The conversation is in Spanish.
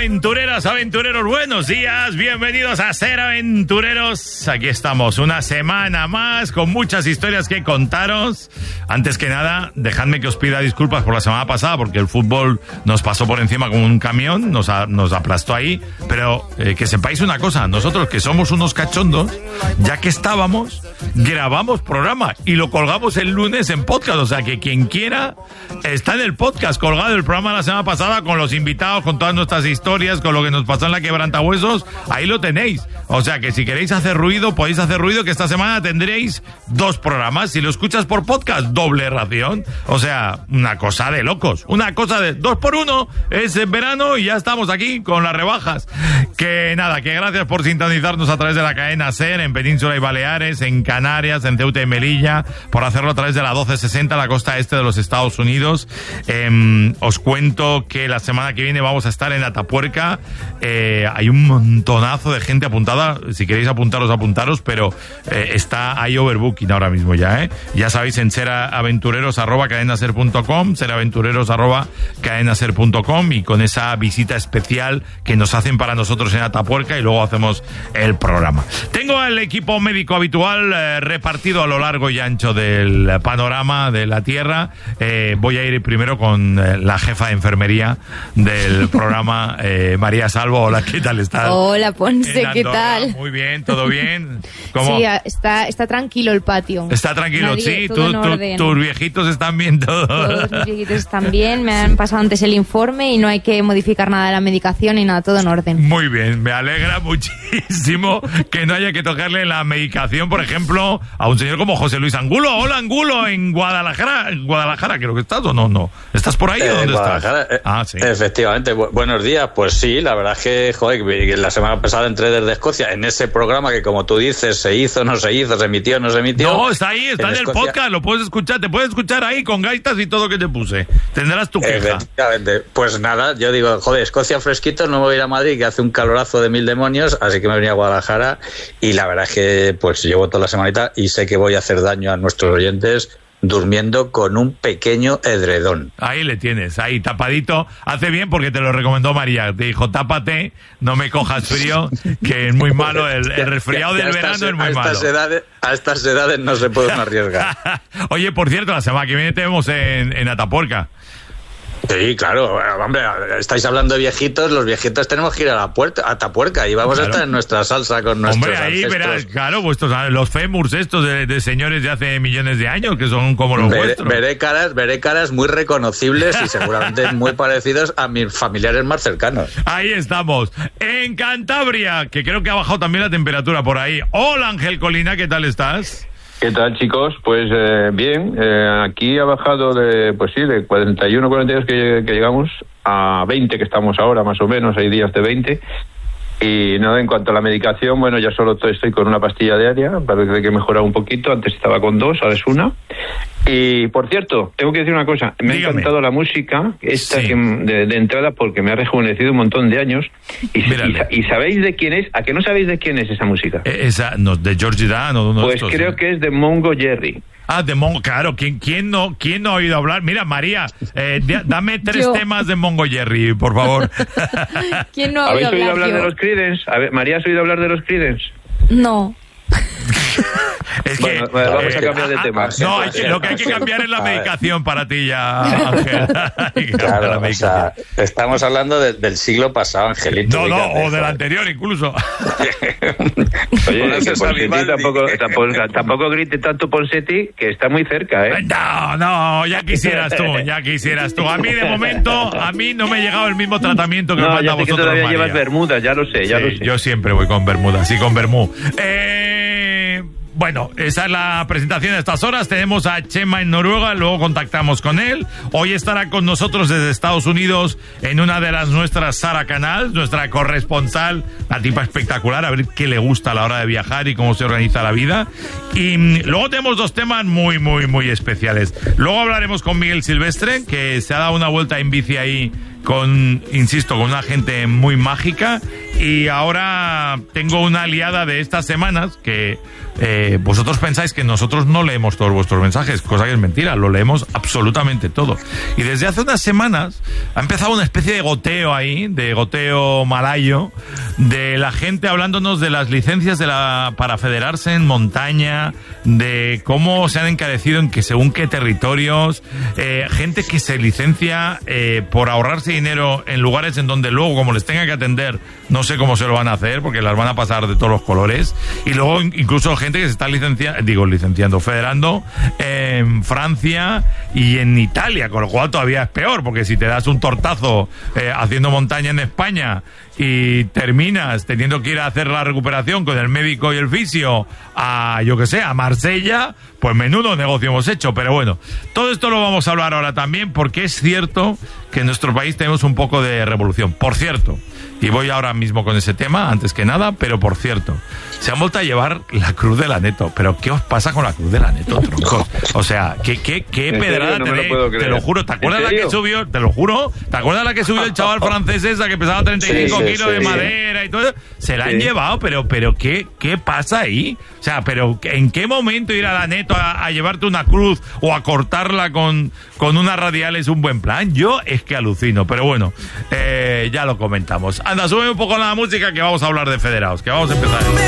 Aventureras, aventureros, buenos días, bienvenidos a Ser Aventureros. Aquí estamos, una semana más con muchas historias que contaros. Antes que nada, dejadme que os pida disculpas por la semana pasada, porque el fútbol nos pasó por encima como un camión, nos aplastó ahí. Pero que sepáis una cosa, nosotros que somos unos cachondos, ya que estábamos, grabamos programa y lo colgamos el lunes en podcast. O sea que quien quiera, está en el podcast colgado el programa de la semana pasada con los invitados, con todas nuestras historias, con lo que nos pasó en la Quebrantahuesos. Ahí lo tenéis. O sea que si queréis hacer ruido, podéis hacer ruido, que esta semana tendréis 2 programas. Si lo escuchas por podcast, doble ración. O sea, una cosa de locos. Una cosa de 2x1. Es en verano y ya estamos aquí con las rebajas. Que nada, que gracias por sintonizarnos a través de la cadena SER en Península y Baleares, en Canarias, en Ceuta y Melilla, por hacerlo a través de la 1260, la costa este de los Estados Unidos. Os cuento que la semana que viene vamos a estar en Atapuerca. Hay un montonazo de gente apuntada. Si queréis apuntaros, pero hay overbooking ahora mismo ya, Ya sabéis, en seraventureros@cadenaser.com, seraventureros@cadenaser.com, y con esa visita especial que nos hacen para nosotros en Atapuerca, y luego hacemos el programa. Tengo al equipo médico habitual repartido a lo largo y ancho del panorama de la Tierra. Voy a ir primero con la jefa de enfermería del programa, María Salvo. Hola, ¿qué tal estás? Hola, Ponce, ¿qué tal? Muy bien, ¿todo bien? ¿Cómo? Sí, está tranquilo el patio. Está tranquilo, nadie, sí. Tus viejitos están bien todos. Todos mis viejitos están bien, me han pasado antes el informe y no hay que modificar nada de la medicación ni nada, todo en orden. Muy bien, me alegra muchísimo que no haya que tocarle la medicación, por ejemplo, a un señor como José Luis Angulo. Hola, Angulo, en Guadalajara. En Guadalajara creo que estás, ¿o no? ¿Estás por ahí o dónde estás? Sí. Efectivamente, buenos días. Pues sí, la verdad es que, que la semana pasada entré desde Escocia en ese programa que, como tú dices, se hizo, no se hizo, se emitió, no se emitió. No, está ahí, está en el podcast, lo puedes escuchar, te puedes escuchar ahí con gaitas y todo que te puse. Tendrás tu queja. Efectivamente. Pues nada, yo digo, Escocia fresquito, no me voy a ir a Madrid, que hace un calorazo de 1000 demonios, así que me venía a Guadalajara, y la verdad es que pues llevo toda la semanita y sé que voy a hacer daño a nuestros oyentes durmiendo con un pequeño edredón. Ahí le tienes, ahí tapadito. Hace bien porque te lo recomendó María. Te dijo, tápate, no me cojas frío, que es muy malo. El resfriado del verano es muy malo. A estas edades no se pueden arriesgar. Oye, por cierto, la semana que viene te vemos en Atapuerca. Sí, claro, hombre, estáis hablando de viejitos, los viejitos tenemos que ir a Atapuerca y vamos a estar en nuestra salsa con nuestros ancestros. Hombre, ahí verás, claro, los fémurs estos de señores de hace millones de años, que son como los vuestros. Veré caras muy reconocibles y seguramente muy parecidos a mis familiares más cercanos. Ahí estamos, en Cantabria, que creo que ha bajado también la temperatura por ahí. Hola, Ángel Colina, ¿qué tal estás? ¿Qué tal, chicos? Pues bien, aquí ha bajado de 41, 42 que llegamos a 20 que estamos ahora, más o menos, hay días de 20. Y nada, en cuanto a la medicación, bueno, ya solo estoy con una pastilla diaria, parece que he mejorado un poquito, antes estaba con 2, ahora es 1. Y, por cierto, tengo que decir una cosa, me ha encantado la música, esta sí, de entrada, porque me ha rejuvenecido un montón de años. ¿Y sabéis de quién es? ¿A que no sabéis de quién es esa música? Esa, no, de George Dan o de uno pues de estos, creo que es de Mongo Jerry. Ah, de Mongo, claro, ¿quién no ha oído hablar? Mira, María, dame 3 temas de Mongo Jerry, por favor. ¿Quién no ha oído ¿Habéis oído hablar yo? de los Creedence? A ver, María, ¿has oído hablar de los Creedence? No. Es bueno, vamos a cambiar de tema. No, lo que hay que cambiar es la medicación para ti ya, Ángel. Claro, o sea, estamos hablando del siglo pasado, Angelito. No, o del anterior incluso. Oye, que Ponseti tampoco grite tanto Ponseti, que está muy cerca, ¿eh? No, ya quisieras tú. A mí, de momento, no me ha llegado el mismo tratamiento que os manda a vosotros, que todavía María. Llevas bermudas, ya lo sé. Yo siempre voy con bermudas, sí, con bermú. Bueno, esa es la presentación de estas horas. Tenemos a Chema en Noruega, luego contactamos con él. Hoy estará con nosotros desde Estados Unidos en una de las nuestras Sara Canal, nuestra corresponsal, una tipa espectacular, a ver qué le gusta a la hora de viajar y cómo se organiza la vida. Y luego tenemos 2 temas muy especiales. Luego hablaremos con Miguel Silvestre, que se ha dado una vuelta en bici ahí insisto, con una gente muy mágica, y ahora tengo una aliada de estas semanas que vosotros pensáis que nosotros no leemos todos vuestros mensajes, cosa que es mentira, lo leemos absolutamente todo. Y desde hace unas semanas ha empezado una especie de goteo ahí, de goteo malayo, de la gente hablándonos de las licencias para federarse en montaña, de cómo se han encarecido en que según qué territorios, gente que se licencia por ahorrarse dinero en lugares en donde luego, como les tenga que atender, no sé cómo se lo van a hacer, porque las van a pasar de todos los colores. Y luego incluso gente que se está federando en Francia y en Italia, con lo cual todavía es peor, porque si te das un tortazo haciendo montaña en España y terminas teniendo que ir a hacer la recuperación con el médico y el fisio a, yo que sé, a Marsella, pues menudo negocio hemos hecho. Pero bueno, todo esto lo vamos a hablar ahora también, porque es cierto que en nuestro país tenemos un poco de revolución. Por cierto, y voy ahora mismo con ese tema, antes que nada, pero por cierto, se han vuelto a llevar la Cruz del Aneto. ¿Pero qué os pasa con la Cruz del Aneto, troncos? O sea, ¿qué pedrada te lo juro. ¿Te acuerdas la que subió? Te lo juro. ¿Te acuerdas la que subió el chaval francés esa que pesaba 35 kilos de madera y todo? Se la han llevado, pero ¿qué pasa ahí? O sea, pero ¿en qué momento ir al Aneto a llevarte una cruz o a cortarla con una radial es un buen plan? Yo es que alucino, pero bueno, ya lo comentamos. Anda, sube un poco la música, que vamos a hablar de federados, que vamos a empezar.